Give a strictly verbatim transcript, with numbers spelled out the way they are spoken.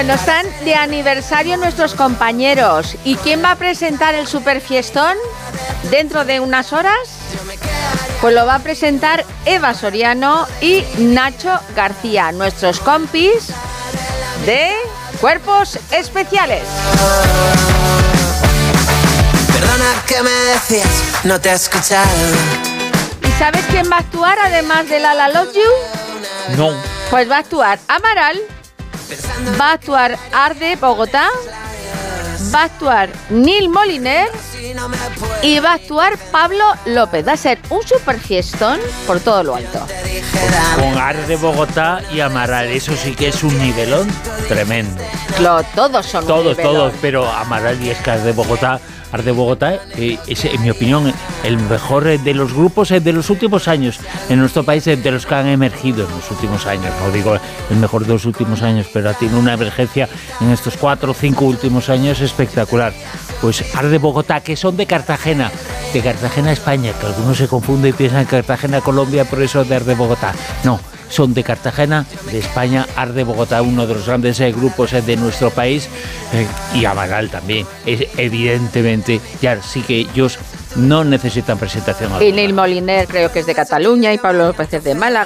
Bueno, están de aniversario nuestros compañeros. ¿Y quién va a presentar el Superfiestón dentro de unas horas? Pues lo va a presentar Eva Soriano y Nacho García, nuestros compis de Cuerpos Especiales. Perdona que me decías, no te he escuchado. ¿Y sabes quién va a actuar además de La La Love You? No. Pues va a actuar Amaral, va a actuar Arde Bogotá, va a actuar Neil Moliner y va a actuar Pablo López. Va a ser un super fiestón por todo lo alto. Con Arde Bogotá y Amaral, eso sí que es un nivelón tremendo. Lo, todos son Todos, un nivelón. todos, pero Amaral y es que Arde Bogotá, Arde Bogotá eh, es, en mi opinión, el mejor de los grupos eh, de los últimos años en nuestro país, eh, de los que han emergido en los últimos años. No digo el mejor de los últimos años, pero ha tenido una emergencia en estos cuatro o cinco últimos años espectacular. Pues Arde Bogotá, que son de Cartagena, de Cartagena, España, que algunos se confunden y piensan Cartagena, Colombia, por eso de Arde Bogotá. No, son de Cartagena, de España, Arde Bogotá, uno de los grandes eh, grupos eh, de nuestro país, eh, y Amaral también. Es, evidentemente, ya sí que ellos no necesitan presentación alguna. Y Neil Moliner creo que es de Cataluña y Pablo López es de Málaga.